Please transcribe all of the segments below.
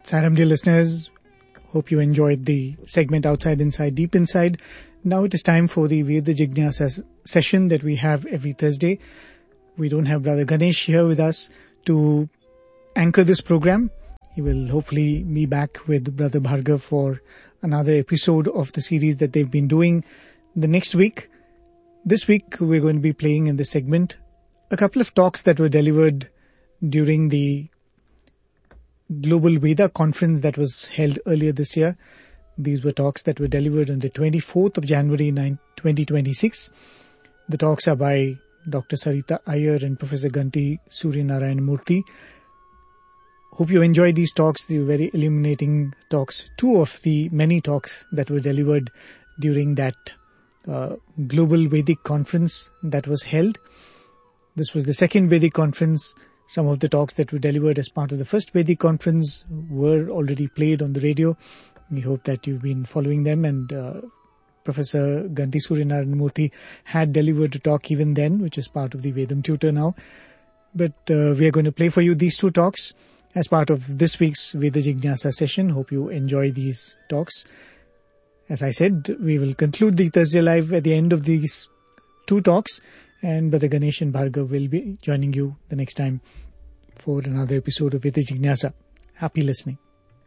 Saram, dear listeners, hope you enjoyed the segment Outside, Inside, Deep Inside. Now it is time for the Veda Jignasa session that we have every Thursday. We don't have Brother Ganesh here with us to anchor this program. He will hopefully be back with Brother Bhargav for another episode of the series that they've been doing the next week. This week we're going to be playing in this segment a couple of talks that were delivered during the Global Veda Conference that was held earlier this year. These were talks that were delivered on the 24th of January 2026. The talks are by Dr. Sarita Iyer and Professor Ganti Suryanarayan Murthy. Hope you enjoyed these talks. They were very illuminating talks. Two of the many talks that were delivered during that Global Vedic Conference that was held. This was the second Vedic Conference. Some of the talks that were delivered as part of the first Vedic Conference were already played on the radio. We hope that you've been following them, and Professor Ganti Suryanarayan Murthy had delivered a talk even then, which is part of the Vedam Tutor now. But we are going to play for you these two talks as part of this week's Veda Jignasa session. Hope you enjoy these talks. As I said, we will conclude the Thursday Live at the end of these two talks, and Brother Ganesh and Bhargav will be joining you the next time for another episode of Veda Jignasa. Happy listening.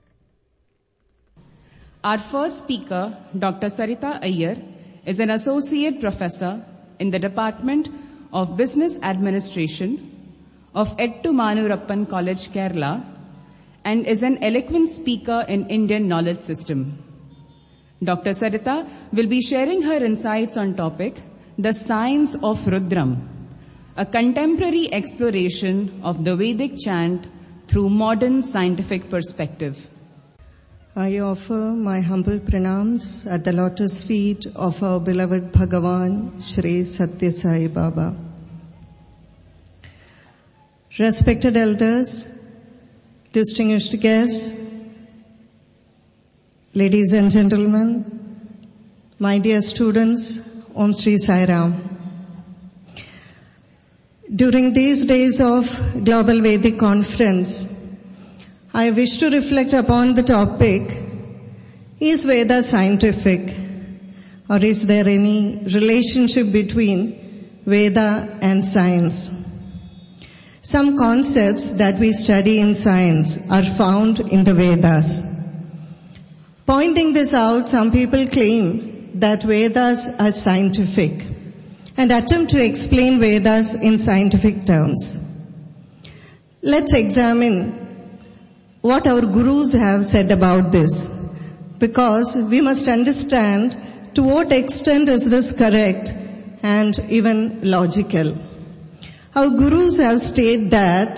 Our first speaker, Dr. Sarita Iyer, is an associate professor in the Department of Business Administration of Ettu Manurappan College, Kerala, and is an eloquent speaker in Indian knowledge system. Dr. Sarita will be sharing her insights on topic, The Science of Rudram, a contemporary exploration of the Vedic chant through modern scientific perspective. I offer my humble pranams at the lotus feet of our beloved Bhagavan, Shri Satya Sai Baba. Respected elders, distinguished guests, ladies and gentlemen, my dear students, Om Shri Sai Ram. During these days of Global Vedic Conference, I wish to reflect upon the topic, is Veda scientific, or is there any relationship between Veda and science? Some concepts that we study in science are found in the Vedas. Pointing this out, some people claim that Vedas are scientific and attempt to explain Vedas in scientific terms. Let's examine what our gurus have said about this, because we must understand to what extent is this correct and even logical. Our gurus have said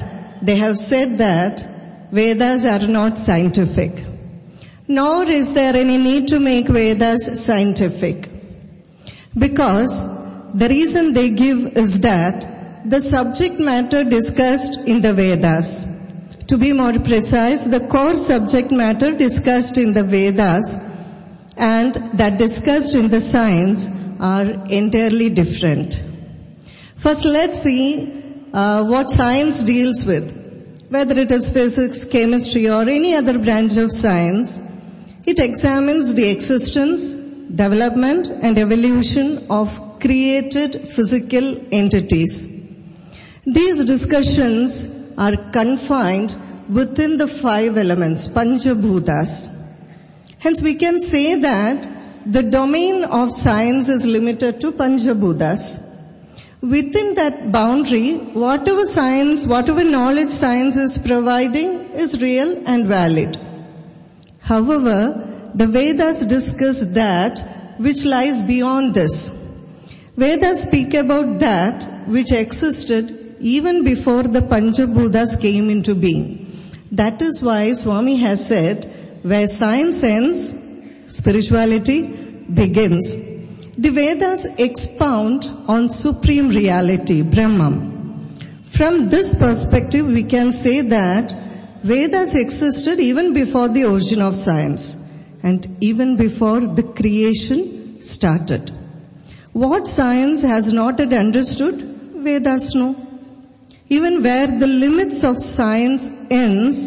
that Vedas are not scientific, nor is there any need to make Vedas scientific, because the reason they give is that the subject matter discussed in the Vedas, to be more precise, the core subject matter discussed in the Vedas and that discussed in the science are entirely different. First, let's see what science deals with. Whether it is physics, chemistry, or any other branch of science, it examines the existence, development, and evolution of created physical entities. These discussions are confined within the 5 elements, Panchabhutas. Hence we can say that the domain of science is limited to Panchabhutas. Within that boundary, whatever knowledge science is providing is real and valid. However, the Vedas discuss that which lies beyond this. Vedas speak about that which existed even before the Panchabhutas came into being. That is why Swami has said, where science ends, spirituality begins. The Vedas expound on supreme reality, Brahman. From this perspective, we can say that Vedas existed even before the origin of science and even before the creation started. What science has not yet understood, Vedas know. Even where the limits of science ends,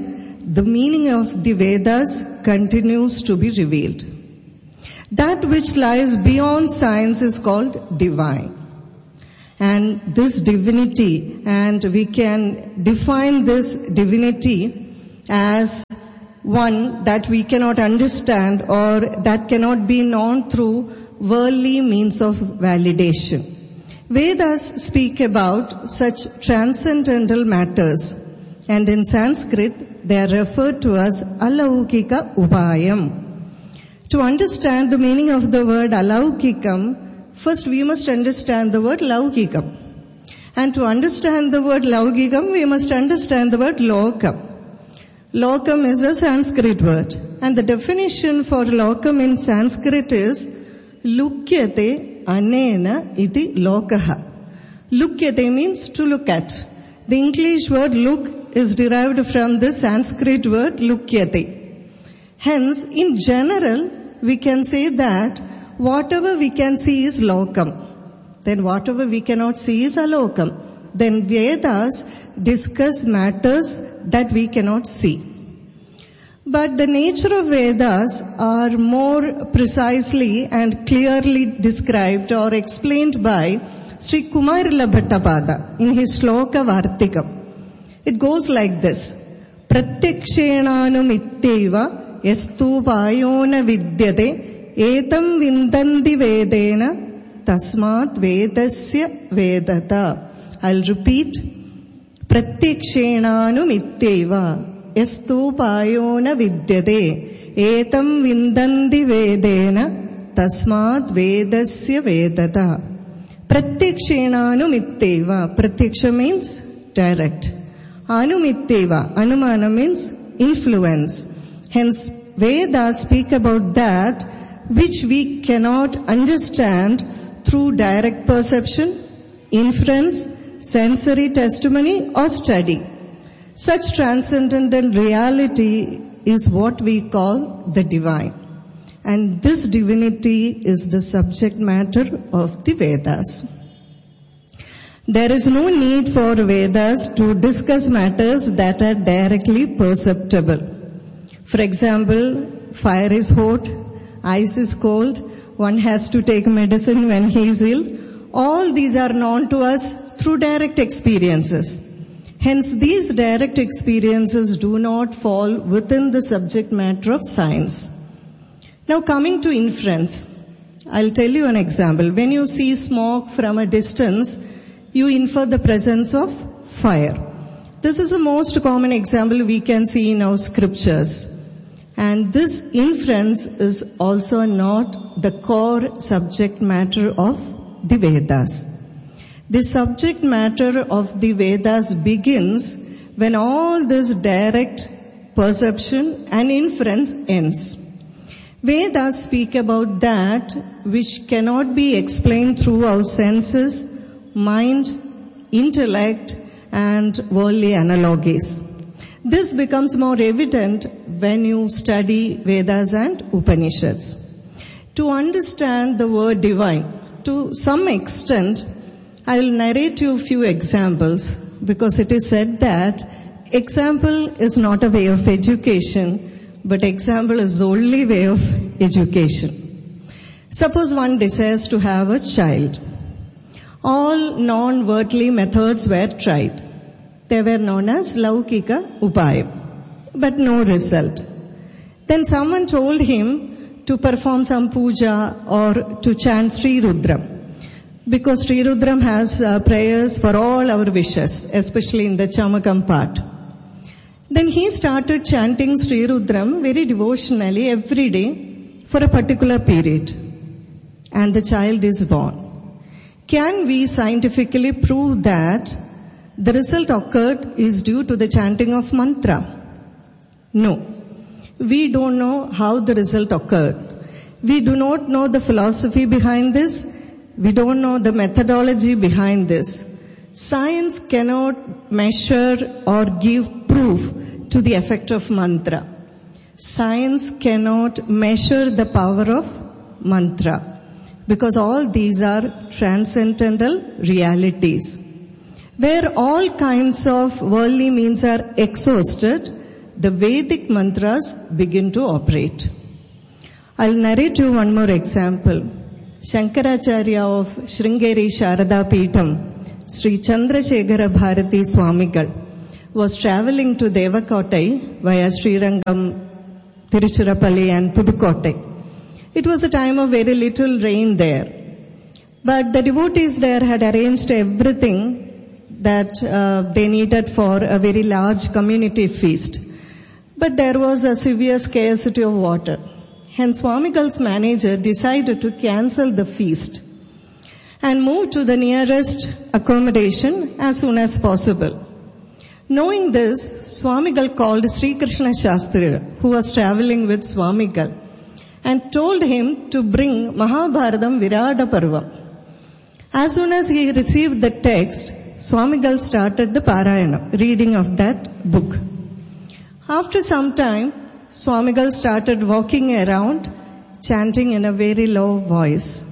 the meaning of the Vedas continues to be revealed. That which lies beyond science is called divine. And this divinity, and we can define this divinity as one that we cannot understand or that cannot be known through worldly means of validation. Vedas speak about such transcendental matters, and in Sanskrit they are referred to as alaukika upayam. To understand the meaning of the word alaukikam, first we must understand the word laukikam. And to understand the word laukikam, we must understand the word lokam. Lokam is a Sanskrit word, and the definition for lokam in Sanskrit is lukyate anena iti lokaha. Lukyate means to look at. The English word look is derived from the Sanskrit word lukyate. Hence, in general, we can say that whatever we can see is lokam. Then whatever we cannot see is alokam. Then Vedas discuss matters that we cannot see. But the nature of Vedas are more precisely and clearly described or explained by Sri Kumarila Bhattapada in his Shloka Vartikam. It goes like this. Pratyakshenanum itteva Yastupayona vidyate etam vindandi vedena tasmat vedasya vedata. I'll repeat. Pratyakshenanum itteva yastupayona vidyate etam vindandi vedena tasmat vedasya vedata. Pratyakshenanum itteva. Pratyaksha means direct. Anumitteva. Anumana means influence. Hence, Vedas speak about that which we cannot understand through direct perception, inference, sensory testimony or study. Such transcendental reality is what we call the divine. And this divinity is the subject matter of the Vedas. There is no need for Vedas to discuss matters that are directly perceptible. For example, fire is hot, ice is cold, one has to take medicine when he is ill. All these are known to us through direct experiences. Hence, these direct experiences do not fall within the subject matter of science. Now coming to inference, I'll tell you an example. When you see smoke from a distance, you infer the presence of fire. This is the most common example we can see in our scriptures. And this inference is also not the core subject matter of the Vedas. The subject matter of the Vedas begins when all this direct perception and inference ends. Vedas speak about that which cannot be explained through our senses, mind, intellect, and worldly analogies. This becomes more evident when you study Vedas and Upanishads. To understand the word divine, to some extent, I will narrate you a few examples because it is said that example is not a way of education, but example is the only way of education. Suppose one desires to have a child. All non-worldly methods were tried. They were known as Laukika Upayam, but no result. Then someone told him to perform some puja or to chant Sri Rudram, because Sri Rudram has prayers for all our wishes, especially in the Chamakam part. Then he started chanting Sri Rudram very devotionally every day for a particular period, and the child is born. Can we scientifically prove that the result occurred is due to the chanting of mantra? No. We don't know how the result occurred. We do not know the philosophy behind this. We don't know the methodology behind this. Science cannot measure or give proof to the effect of mantra. Science cannot measure the power of mantra, because all these are transcendental realities. Where all kinds of worldly means are exhausted, the Vedic mantras begin to operate. I'll narrate you one more example. Shankaracharya of Sringeri Sharada Peetham, Sri Chandrasekhara Bharati Swamigal, was traveling to Devakottai via Srirangam, Tiruchirappalli and Pudukottai. It was a time of very little rain there. But the devotees there had arranged everything that they needed for a very large community feast. But there was a severe scarcity of water. Hence, Swamigal's manager decided to cancel the feast and move to the nearest accommodation as soon as possible. Knowing this, Swamigal called Sri Krishna Shastri, who was traveling with Swamigal, and told him to bring Mahabharatam Virata Parva. As soon as he received the text, Swamigal started the Parayana, reading of that book. After some time, Swamigal started walking around, chanting in a very low voice.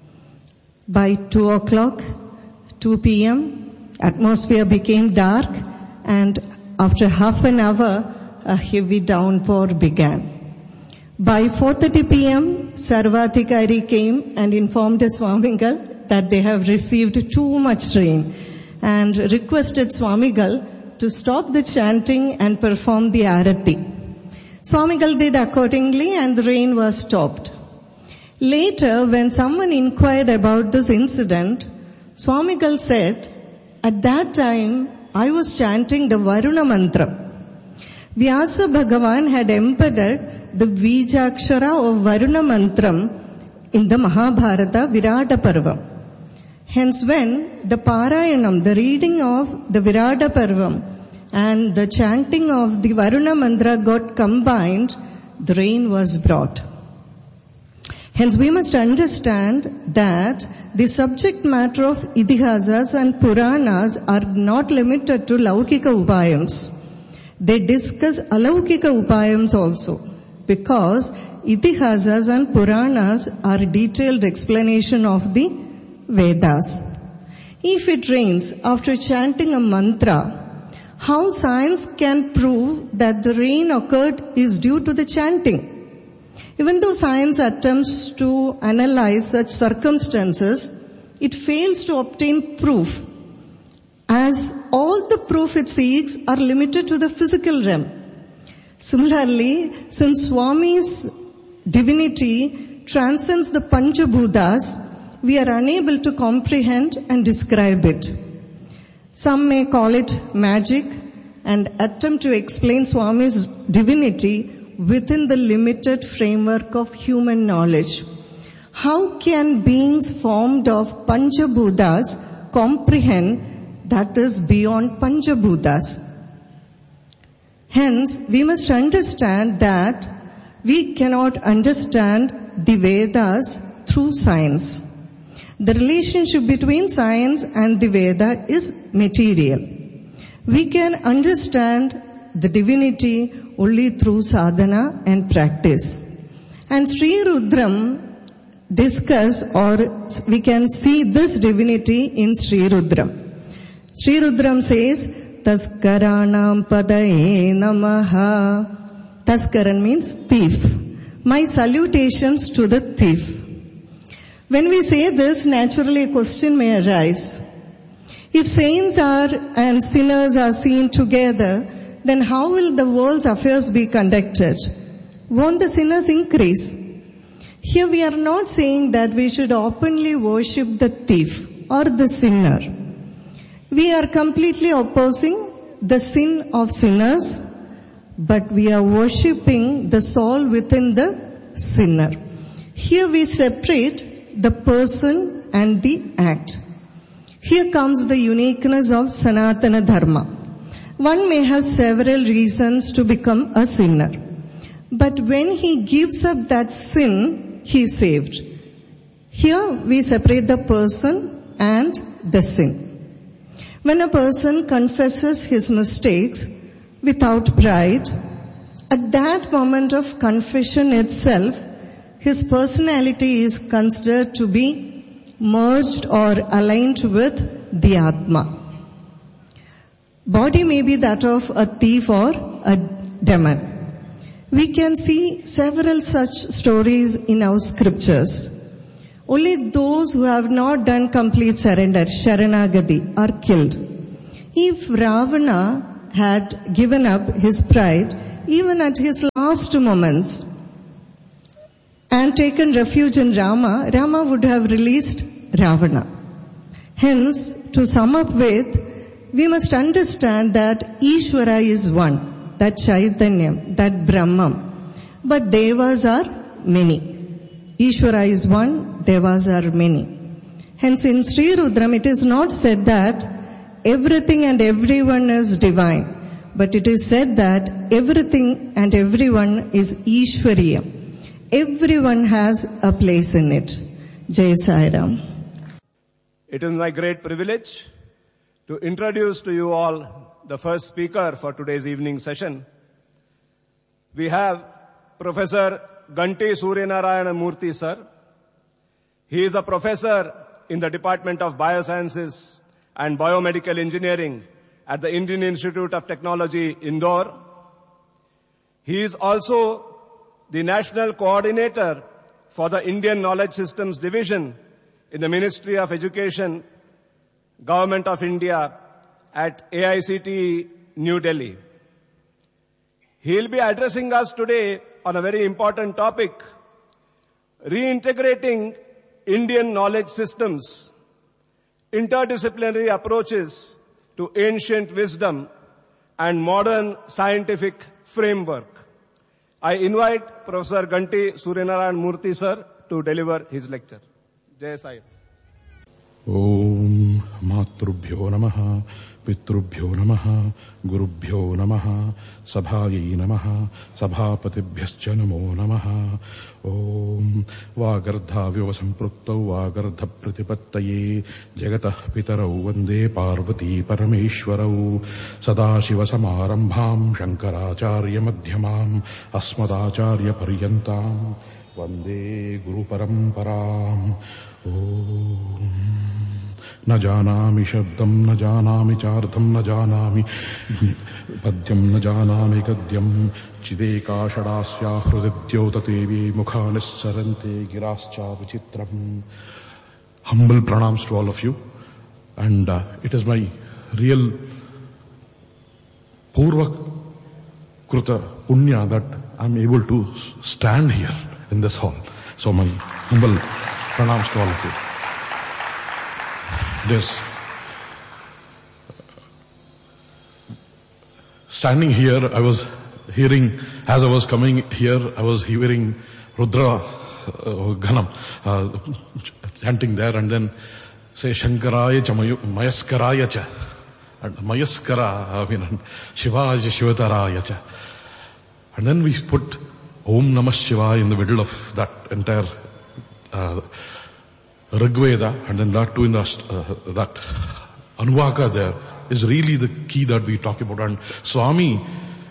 By 2 o'clock, 2 p.m., atmosphere became dark, and after half an hour, a heavy downpour began. By 4:30 p.m., Sarvathikari came and informed Swamigal that they have received too much rain and requested Swamigal to stop the chanting and perform the arati. Swamigal did accordingly and the rain was stopped. Later, when someone inquired about this incident, Swamigal said, "At that time, I was chanting the Varuna mantra. Vyasa Bhagavan had embedded the Vijakshara of Varuna mantram in the Mahabharata Virata Parva. Hence, when the Parayanam, the reading of the Virata Parvam and the chanting of the Varuna mantra got combined, the rain was brought." Hence, we must understand that the subject matter of Itihasas and Puranas are not limited to Laukika Upayams. They discuss Alaukika Upayams also, because Itihasas and Puranas are detailed explanation of the Vedas. If it rains after chanting a mantra, how science can prove that the rain occurred is due to the chanting? Even though science attempts to analyze such circumstances, it fails to obtain proof, as all the proof it seeks are limited to the physical realm. Similarly, since Swami's divinity transcends the Panchabhutas, we are unable to comprehend and describe it. Some may call it magic and attempt to explain Swami's divinity within the limited framework of human knowledge. How can beings formed of Panchabhutas comprehend that is beyond Panchabhutas? Hence, we must understand that we cannot understand the Vedas through science. The relationship between science and the Veda is material. We can understand the divinity only through sadhana and practice. And Sri Rudram discuss, or we can see this divinity in Sri Rudram. Sri Rudram says, Taskaranam Padaye Namaha. Taskaran means thief. My salutations to the thief. When we say this, naturally a question may arise. If saints and sinners are seen together, then how will the world's affairs be conducted? Won't the sinners increase? Here we are not saying that we should openly worship the thief or the sinner. We are completely opposing the sin of sinners, but we are worshipping the soul within the sinner. Here we separate the person and the act. Here comes the uniqueness of Sanatana Dharma. One may have several reasons to become a sinner, but when he gives up that sin, he is saved. Here we separate the person and the sin. When a person confesses his mistakes without pride, at that moment of confession itself, his personality is considered to be merged or aligned with the Atma. Body may be that of a thief or Raman. We can see several such stories in our scriptures. Only those who have not done complete surrender, Sharanagati, are killed. If Ravana had given up his pride, even at his last moments, and taken refuge in Rama, Rama would have released Ravana. Hence, to sum up with, we must understand that Ishvara is one, that Chaitanyam, that Brahman. But Devas are many. Ishvara is one, Devas are many. Hence, in Sri Rudram, it is not said that everything and everyone is divine, but it is said that everything and everyone is Ishvariya. Everyone has a place in it. Jai Sai Ram. It is my great privilege to introduce to you all the first speaker for today's evening session. We have Professor Ganti Suryanarayana Murthy sir. He is a professor in the Department of Biosciences and Biomedical Engineering at the Indian Institute of Technology, Indore. He is also the National Coordinator for the Indian Knowledge Systems Division in the Ministry of Education, Government of India at AICTE, New Delhi. He will be addressing us today on a very important topic, reintegrating Indian knowledge systems, interdisciplinary approaches to ancient wisdom and modern scientific framework. I invite Professor Ganti Suryanarayan Murthy sir to deliver his lecture. Jai Sai. Om Matrubhyo Namaha, Pitrubhyo Namaha, Gurubhyo Namaha, Sabhayi Namaha, Sabhapatibhyascha Namo Namaha. Om Vagardha Vyosamprutau Vagardha Pratipattaye Jagatah Pitarau Vande Parvati Parameshwarau Sadashiva Samarambham Shankaracharya Madhyamam Asmadacharya Paryantam Vande Guru Paramparam. Om न जानामि शब्दं न जानामि चार्थं न जानामि पद्यं न जानामि गद्यं चिदेकाषडास्या हृदिद्योततेवी मुखानिस्सरन्ते गिराश्चाविचित्रम्. Humble pranams to all of you, and it is my real purva kruta punya that I am able to stand here in this hall. So my humble pranams to all of you. Yes. Standing here, I was hearing, as I was coming here, I was hearing Rudra Ghanam chanting there, and then say Shankaraya cha Mayaskaraya cha, and Mayaskara, and Shivaja Shivataraya cha. And then we put Om Namah Shivaya in the middle of that entire Rigveda, and then that too in that Anuvaka there is really the key that we talk about. And Swami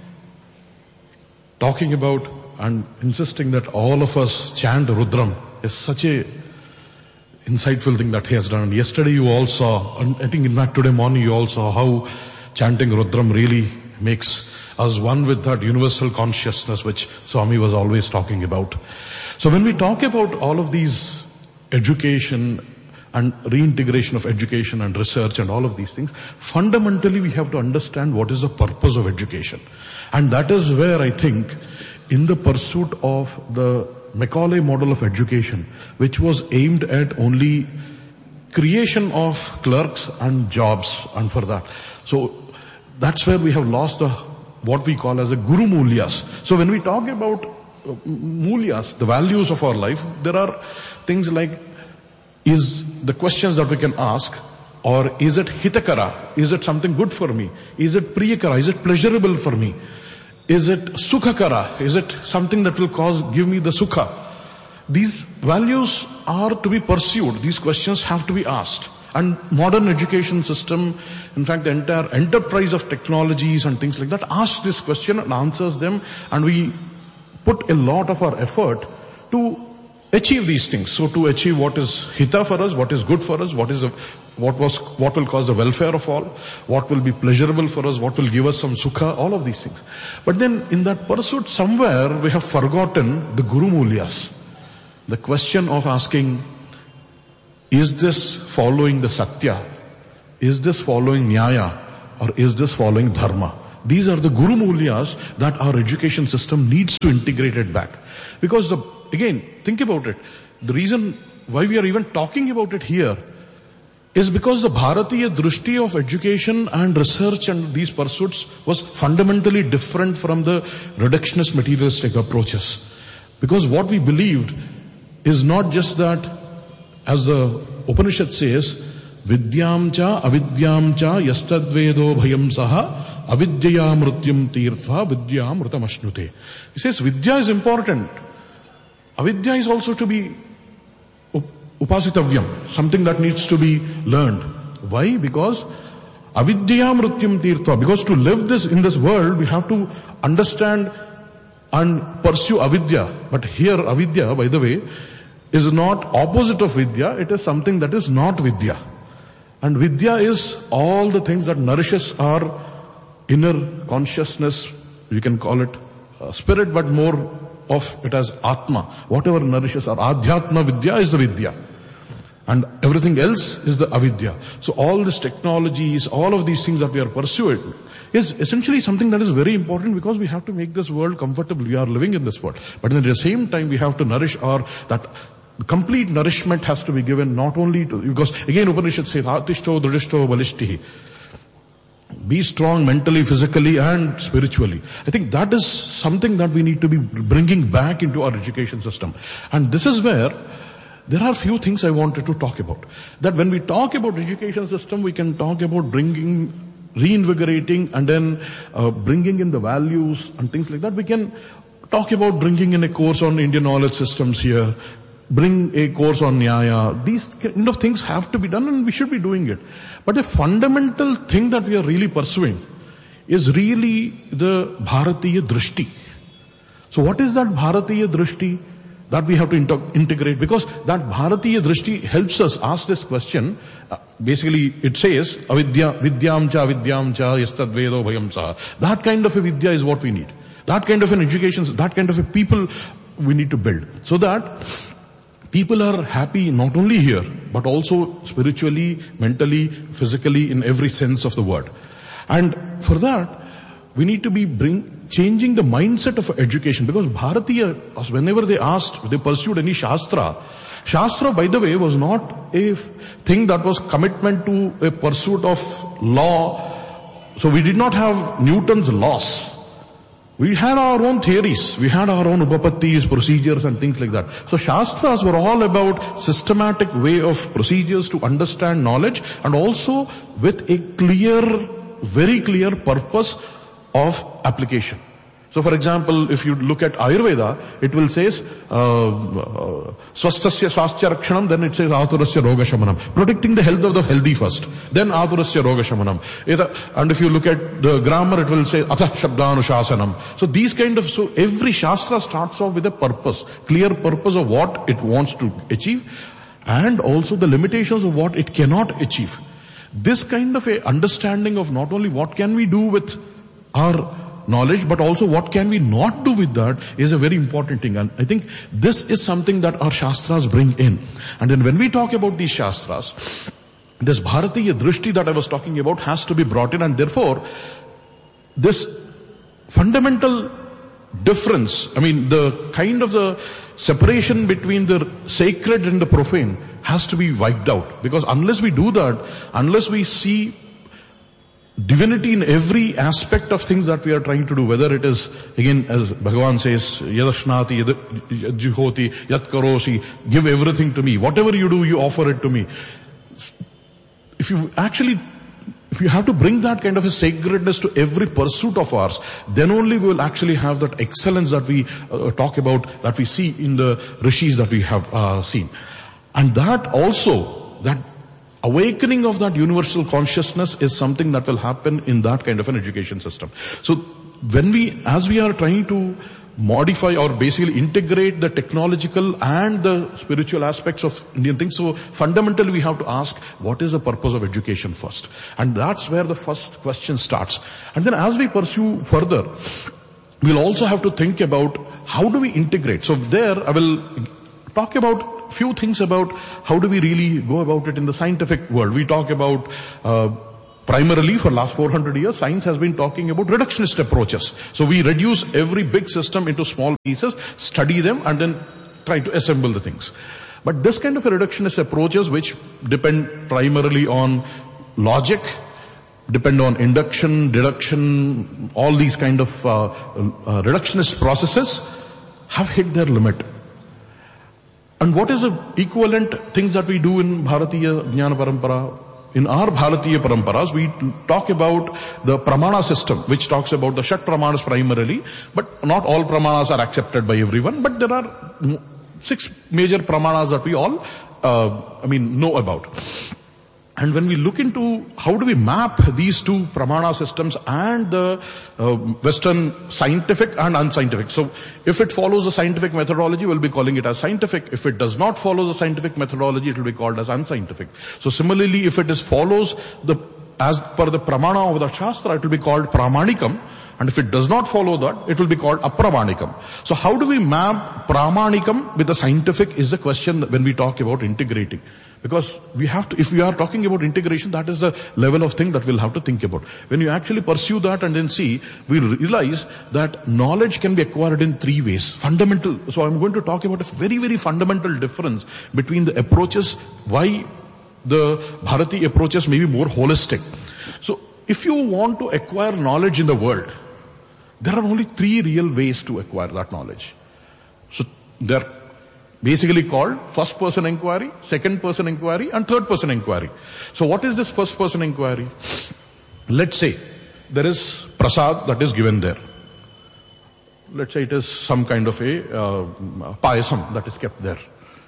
talking about and insisting that all of us chant Rudram is such a insightful thing that he has done. And yesterday you all saw, and I think in fact today morning you all saw how chanting Rudram really makes us one with that universal consciousness which Swami was always talking about. So when we talk about all of these education and reintegration of education and research and all of these things, fundamentally we have to understand what is the purpose of education. And that is where I think in the pursuit of the Macaulay model of education, which was aimed at only creation of clerks and jobs, and for that. So that's where we have lost what we call as a Guru Mulyas. So when we talk about Mulyas, the values of our life, there are things like, is the questions that we can ask, or is it hitakara? Is it something good for me? Is it priyakara? Is it pleasurable for me? Is it sukhakara? Is it something that will give me the sukha? These values are to be pursued. These questions have to be asked. And modern education system, in fact the entire enterprise of technologies and things like that, asks this question and answers them, and we put a lot of our effort to achieve these things. So to achieve what is hita for us, what is good for us, what is what will cause the welfare of all, what will be pleasurable for us, what will give us some sukha, all of these things. But then in that pursuit somewhere we have forgotten the Guru Mulyas. The question of asking, is this following the Satya? Is this following Nyaya? Or is this following Dharma? These are the Guru Mulyas that our education system needs to integrate it back. Because again, think about it. The reason why we are even talking about it here is because the Bharatiya Drishti of education and research and these pursuits was fundamentally different from the reductionist materialistic approaches. Because what we believed is not just that, as the Upanishad says, Vidyam cha avidyam cha yastadvedo bhayam saha avidyaya mrutyam tirtva vidyam mrutam ashnute. He says Vidya is important. Avidya is also to be upasitavyam, something that needs to be learned. Why? Because avidyaya mrutyam tirtva. Because to live in this world, we have to understand and pursue avidya. But here avidya, by the way, is not opposite of vidya. It is something that is not vidya. And vidya is all the things that nourishes our inner consciousness. You can call it spirit, but more of it as atma. Whatever nourishes our adhyatma vidya is the vidya. And everything else is the avidya. So all these technologies, all of these things that we are pursuing is essentially something that is very important because we have to make this world comfortable. We are living in this world. But at the same time we have to nourish that complete nourishment has to be given not only to, because again Upanishad says, Atishto Dridishto Balishtihi. Be strong mentally, physically and spiritually. I think that is something that we need to be bringing back into our education system. And this is where there are few things I wanted to talk about. That when we talk about education system, we can talk about reinvigorating and then bringing in the values and things like that. We can talk about bringing in a course on Indian knowledge systems here, bring a course on Nyaya. These kind of things have to be done and we should be doing it. But a fundamental thing that we are really pursuing is really the Bharatiya Drishti. So what is that Bharatiya Drishti that we have to integrate? Because that Bharatiya Drishti helps us ask this question. Basically it says, vidyam cha yastadvedo bhayam saha. That kind of a vidya is what we need. That kind of an education, that kind of a people we need to build. So that people are happy not only here, but also spiritually, mentally, physically, in every sense of the word. And for that, we need to be changing the mindset of education, because Bharatiya, whenever they pursued any Shastra, by the way, was not a thing that was commitment to a pursuit of law. So we did not have Newton's laws. We had our own theories. We had our own upapattis, procedures and things like that. So Shastras were all about systematic way of procedures to understand knowledge and also with a very clear purpose of application. So for example, if you look at Ayurveda, it will say, swastasya swastya rakshanam, then it says aturasya roga shamanam. Protecting the health of the healthy first, then aturasya roga shamanam. And if you look at the grammar, it will say atha shabdanushāsanam. So every shastra starts off with a purpose, clear purpose of what it wants to achieve and also the limitations of what it cannot achieve. This kind of a understanding of not only what can we do with our knowledge, but also what can we not do with that is a very important thing. And I think this is something that our Shastras bring in. And then when we talk about these Shastras, this Bharatiya Drishti that I was talking about has to be brought in, and therefore this fundamental difference, the kind of the separation between the sacred and the profane has to be wiped out. Because unless we do that, unless we see divinity in every aspect of things that we are trying to do, whether it is, again, as Bhagavan says, yadashnati, yadjuhoti, yadkarosi, give everything to me. Whatever you do, you offer it to me. If you have to bring that kind of a sacredness to every pursuit of ours, then only we will actually have that excellence that we talk about, that we see in the rishis that we have seen. And that also, that awakening of that universal consciousness is something that will happen in that kind of an education system. So as we are trying to modify or basically integrate the technological and the spiritual aspects of Indian things. So fundamentally we have to ask, what is the purpose of education first? And that's where the first question starts. And then as we pursue further, we'll also have to think about how do we integrate. So there I will talk about few things about how do we really go about it in the scientific world. We talk about primarily for last 400 years, science has been talking about reductionist approaches. So we reduce every big system into small pieces, study them, and then try to assemble the things. But this kind of a reductionist approaches, which depend primarily on logic, depend on induction, deduction, all these kind of reductionist processes have hit their limit. And what is the equivalent things that we do in Bharatiya Jnana Parampara? In our Bharatiya Paramparas, we talk about the Pramana system, which talks about the Shat Pramanas primarily, but not all Pramanas are accepted by everyone, but there are 6 major Pramanas that we all, know about. And when we look into how do we map these two Pramana systems and the Western scientific and unscientific. So if it follows the scientific methodology, we'll be calling it as scientific. If it does not follow the scientific methodology, it will be called as unscientific. So similarly, if it follows as per the Pramana of the Shastra, it will be called Pramanikam. And if it does not follow that, it will be called Apramanikam. So how do we map Pramanikam with the scientific is the question when we talk about integrating. Because we have to, if we are talking about integration, that is the level of thing that we'll have to think about. When you actually pursue that and then see, we realize that knowledge can be acquired in 3 ways. Fundamental. So I'm going to talk about a very, very fundamental difference between the approaches, why the Bharati approaches may be more holistic. So if you want to acquire knowledge in the world, there are only 3 real ways to acquire that knowledge. So they're basically called first person inquiry, second person inquiry, and third person inquiry. So what is this first person inquiry? Let's say there is prasad that is given there. Let's say it is some kind of a payasam that is kept there.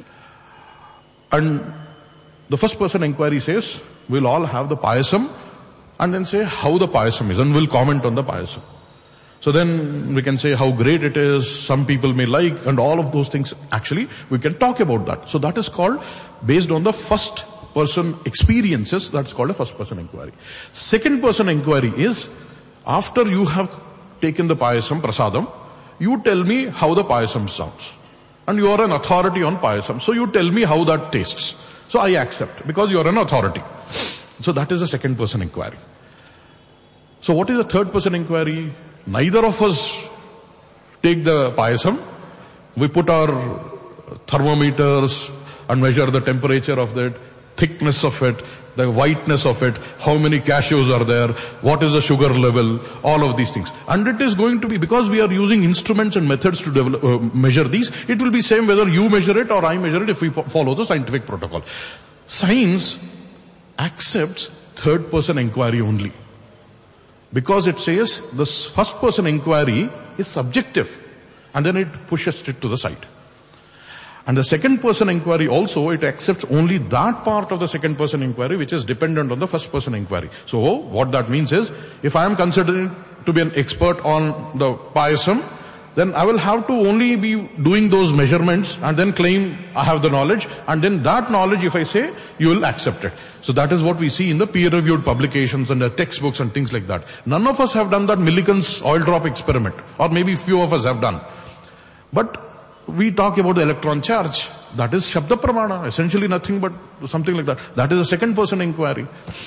And the first person inquiry says, we'll all have the payasam and then say how the payasam is, and we'll comment on the payasam. So then we can say how great it is, some people may like, and all of those things. Actually, we can talk about that. So that is called, based on the first person experiences, that's called a first person inquiry. Second person inquiry is, after you have taken the payasam, prasadam, you tell me how the payasam sounds. And you are an authority on payasam, so you tell me how that tastes. So I accept, because you are an authority. So that is the second person inquiry. So what is the third person inquiry? Neither of us take the payasam. We put our thermometers and measure the temperature of it, thickness of it, the whiteness of it, how many cashews are there, what is the sugar level, all of these things. And it is going to be, because we are using instruments and methods to develop, measure these, it will be same whether you measure it or I measure it if we follow the scientific protocol. Science accepts third person inquiry only. Because it says this first person inquiry is subjective, and then it pushes it to the side. And the second person inquiry also, it accepts only that part of the second person inquiry which is dependent on the first person inquiry. So what that means is, if I am considered to be an expert on the payasam, then I will have to only be doing those measurements and then claim I have the knowledge, and then that knowledge, if I say, you will accept it. So that is what we see in the peer-reviewed publications and the textbooks and things like that. None of us have done that Millikan's oil drop experiment, or maybe few of us have done. But we talk about the electron charge. That is Shabda Pramana, essentially nothing but something like that. That is a second person inquiry.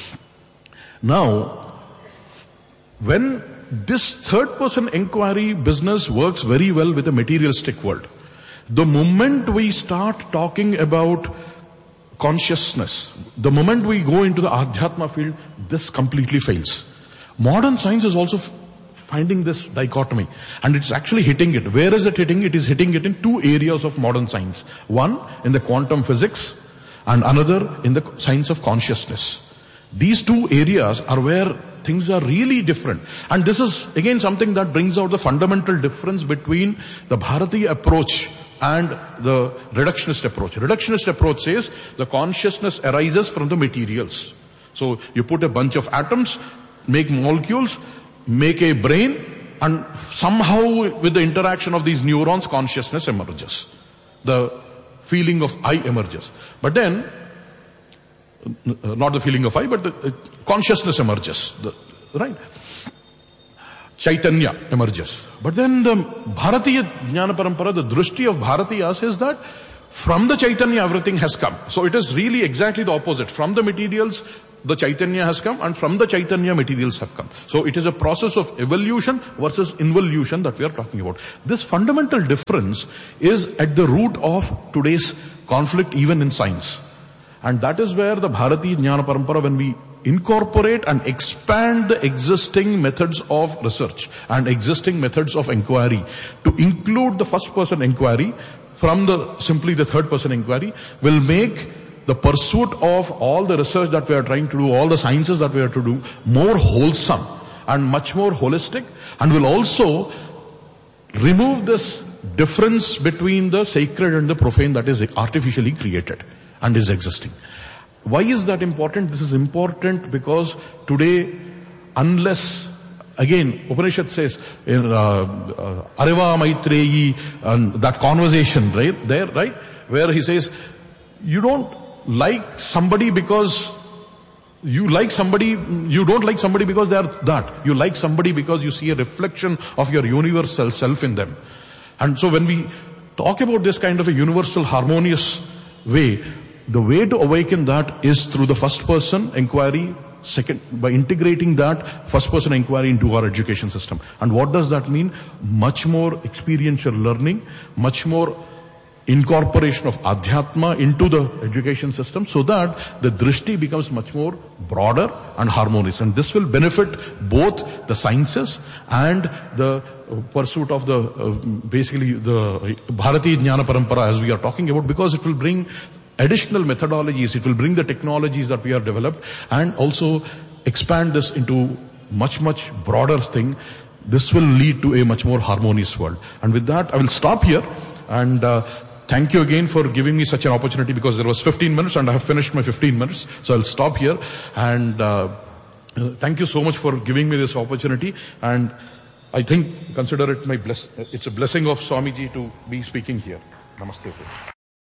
Now, when this third person inquiry business works very well with the materialistic world, the moment we start talking about consciousness, the moment we go into the Adhyatma field, this completely fails. Modern science is also finding this dichotomy, and it's actually hitting it. Where is it hitting? It is hitting it in 2 areas of modern science. One in the quantum physics, and another in the science of consciousness. These 2 areas are where things are really different. And this is again something that brings out the fundamental difference between the Bharatiya approach and the reductionist approach. Reductionist approach says the consciousness arises from the materials. So you put a bunch of atoms, make molecules, make a brain, and somehow with the interaction of these neurons, consciousness emerges. The feeling of I emerges. But then, not the feeling of I, but the consciousness emerges. Right? Chaitanya emerges. But then the Bharatiya Jnana Parampara, the drishti of Bharatiyas is that from the Chaitanya everything has come. So it is really exactly the opposite. From the materials, the Chaitanya has come, and from the Chaitanya materials have come. So it is a process of evolution versus involution that we are talking about. This fundamental difference is at the root of today's conflict even in science. And that is where the Bharatiya Jnana Parampara, when we incorporate and expand the existing methods of research and existing methods of inquiry to include the first person inquiry from simply the third person inquiry, will make the pursuit of all the research that we are trying to do, all the sciences that we are to do, more wholesome and much more holistic, and will also remove this difference between the sacred and the profane that is artificially created and is existing. Why is that important? This is important because today, unless, again, Upanishad says in Areva Maitreyi, that conversation, right, where he says, you don't like somebody because you like somebody, you don't like somebody because they are that. You like somebody because you see a reflection of your universal self in them. And so when we talk about this kind of a universal harmonious way, the way to awaken that is through the first person inquiry, second, by integrating that first person inquiry into our education system. And what does that mean? Much more experiential learning, much more incorporation of Adhyatma into the education system, so that the drishti becomes much more broader and harmonious. And this will benefit both the sciences and the pursuit of the, basically the Bharatiya Jnana Parampara as we are talking about, because it will bring additional methodologies, it will bring the technologies that we have developed and also expand this into much, much broader thing. This will lead to a much more harmonious world. And with that, I will stop here and thank you again for giving me such an opportunity, because there was 15 minutes and I have finished my 15 minutes. So I'll stop here and thank you so much for giving me this opportunity. And I think, consider it it's a blessing of Swamiji to be speaking here. Namaste.